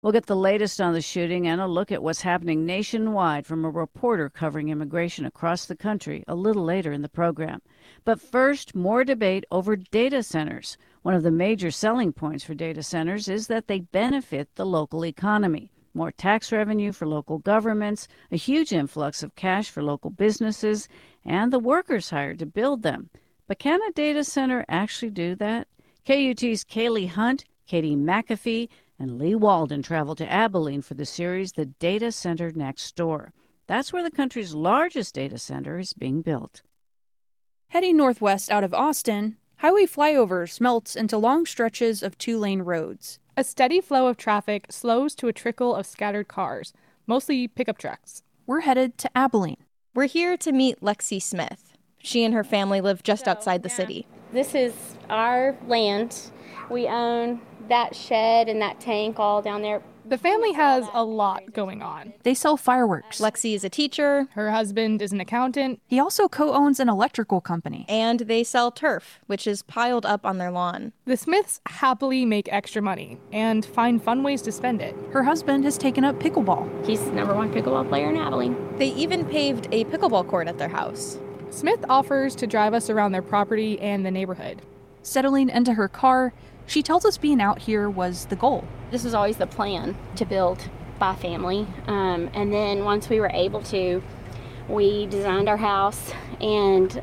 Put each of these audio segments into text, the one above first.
We'll get the latest on the shooting and a look at what's happening nationwide from a reporter covering immigration across the country a little later in the program. But first, more debate over data centers. One of the major selling points for data centers is that they benefit the local economy. More tax revenue for local governments, a huge influx of cash for local businesses, and the workers hired to build them. But can a data center actually do that? KUT's Kaylee Hunt, Katie McAfee, and Lee Walden traveled to Abilene for the series The Data Center Next Door. That's where the country's largest data center is being built. Heading northwest out of Austin, highway flyovers melts into long stretches of two-lane roads. A steady flow of traffic slows to a trickle of scattered cars, mostly pickup trucks. We're headed to Abilene. We're here to meet Lexi Smith. She and her family live just outside the city. This is our land. We own that shed and that tank all down there. The family has a lot going on. They sell fireworks. Lexi is a teacher. Her husband is an accountant. He also co-owns an electrical company. And they sell turf, which is piled up on their lawn. The Smiths happily make extra money and find fun ways to spend it. Her husband has taken up pickleball. He's the #1 pickleball player in Abilene. They even paved a pickleball court at their house. Smith offers to drive us around their property and the neighborhood. Settling into her car, she tells us being out here was the goal. This was always the plan, to build by family. And then once we were able to, we designed our house and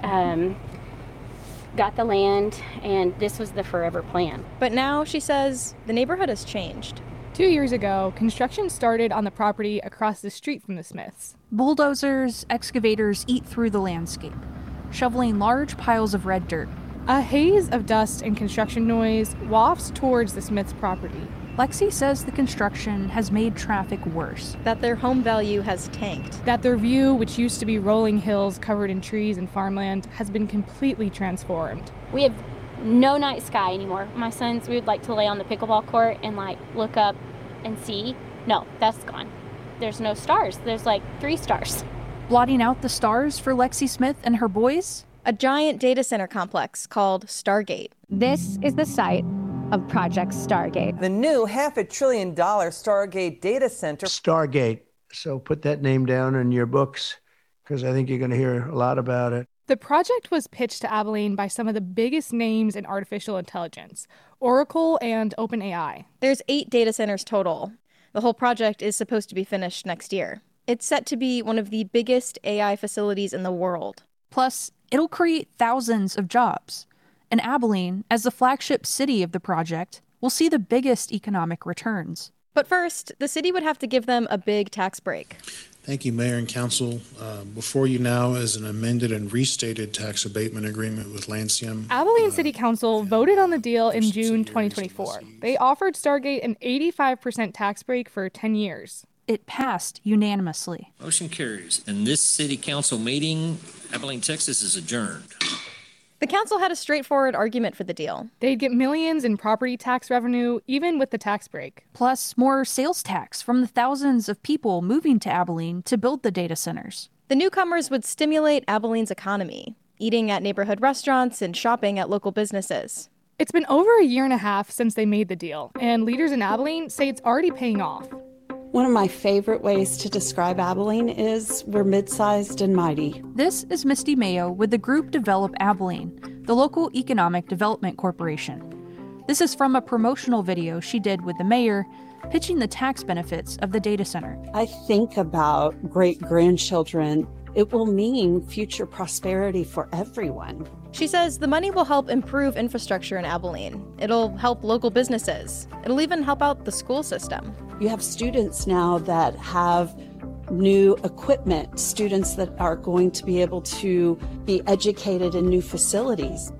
got the land, and this was the forever plan. But now, she says, the neighborhood has changed. 2 years ago, construction started on the property across the street from the Smiths. Bulldozers, excavators eat through the landscape, shoveling large piles of red dirt. A haze of dust and construction noise wafts towards the Smiths' property. Lexi says the construction has made traffic worse. That their home value has tanked. That their view, which used to be rolling hills covered in trees and farmland, has been completely transformed. We have no night sky anymore. My sons, we would like to lay on the pickleball court and look up and see. No, that's gone. There's no stars. There's 3 stars. Blotting out the stars for Lexi Smith and her boys? A giant data center complex called Stargate. This is the site of Project Stargate. The new $500 billion Stargate data center. Stargate. So put that name down in your books, because I think you're going to hear a lot about it. The project was pitched to Abilene by some of the biggest names in artificial intelligence, Oracle and OpenAI. There's 8 data centers total. The whole project is supposed to be finished next year. It's set to be one of the biggest AI facilities in the world. Plus, it'll create thousands of jobs. And Abilene, as the flagship city of the project, will see the biggest economic returns. But first, the city would have to give them a big tax break. Thank you, Mayor and Council. Before you now is an amended and restated tax abatement agreement with Lancium. Abilene City Council voted on the deal in June 2024. They offered Stargate an 85% tax break for 10 years. It passed unanimously. Motion carries. And this City Council meeting, Abilene, Texas, is adjourned. The council had a straightforward argument for the deal. They'd get millions in property tax revenue, even with the tax break. Plus more sales tax from the thousands of people moving to Abilene to build the data centers. The newcomers would stimulate Abilene's economy, eating at neighborhood restaurants and shopping at local businesses. It's been over a year and a half since they made the deal, and leaders in Abilene say it's already paying off. One of my favorite ways to describe Abilene is we're mid-sized and mighty. This is Misty Mayo with the group Develop Abilene, the local economic development corporation. This is from a promotional video she did with the mayor, pitching the tax benefits of the data center. I think about great-grandchildren. It will mean future prosperity for everyone. She says the money will help improve infrastructure in Abilene. It'll help local businesses. It'll even help out the school system. You have students now that have new equipment, students that are going to be able to be educated in new facilities.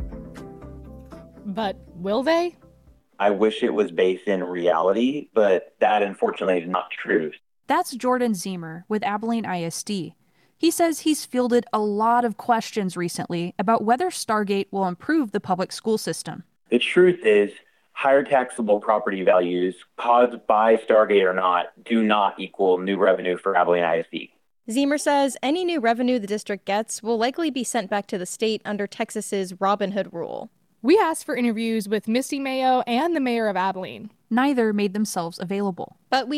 But will they? I wish it was based in reality, but that unfortunately is not true. That's Jordan Zemer with Abilene ISD. He says he's fielded a lot of questions recently about whether Stargate will improve the public school system. The truth is, higher taxable property values caused by Stargate or not do not equal new revenue for Abilene ISD. Zemer says any new revenue the district gets will likely be sent back to the state under Texas's Robin Hood rule. We asked for interviews with Misty Mayo and the mayor of Abilene. Neither made themselves available. But we